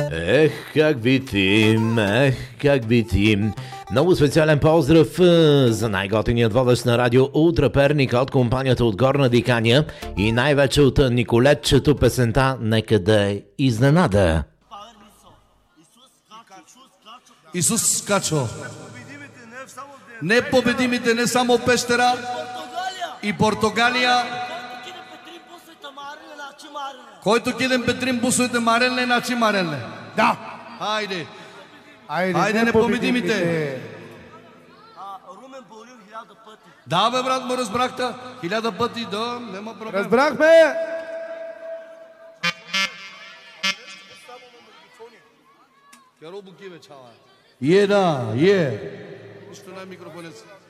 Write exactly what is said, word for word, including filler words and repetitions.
Ех, как витим, ех, как витим. Много специален поздрав е, за най-готиният водещ на радио Ултра Перник от компанията от Горна Диканя и най-вече от Николетчето песента "Нека да е изненада". Исус Качо. Непобедимите не само в Пещера и Португалия. Който кидем Петрим бусовете маренле, начи маренле. Да. Хайде. Айде, Хайде непобедимите. Румен Болин хиляда пъти. Да, бе, брат, му разбрахте. Хиляда пъти, да, няма проблем. Разбрахме! Е, да, е. Нищо не е микрофонец.